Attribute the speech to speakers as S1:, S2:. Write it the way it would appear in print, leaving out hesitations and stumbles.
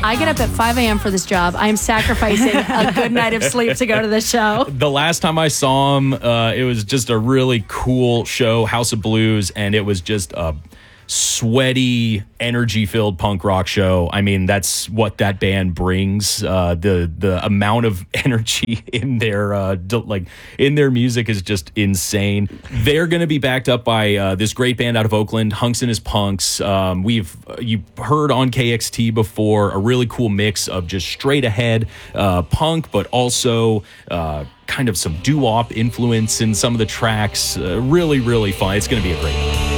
S1: I get up at 5 a.m. for this job. I am sacrificing a good night of sleep to go to this show.
S2: The last time I saw him, it was just a really cool show, House of Blues, and it was just a sweaty, energy-filled punk rock show. I mean, that's what that band brings. The amount of energy in their in their music is just insane. They're going to be backed up by this great band out of Oakland, Hunks and His Punks. You heard on KXT before a really cool mix of just straight ahead punk, but also kind of some doo-wop influence in some of the tracks. Really, really fun. It's going to be a great night.